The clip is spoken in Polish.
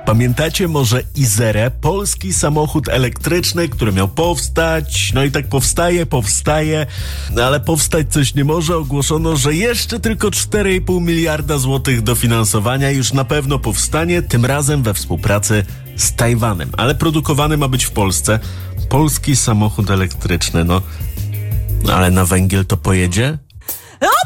Pamiętacie może Izerę? Polski samochód elektryczny, który miał powstać. No i tak powstaje, no ale powstać coś nie może. Ogłoszono, że jeszcze tylko 4,5 miliarda złotych dofinansowania już na pewno powstanie, tym razem we współpracy z Tajwanem. Ale produkowany ma być w Polsce. Polski samochód elektryczny, no ale na węgiel to pojedzie?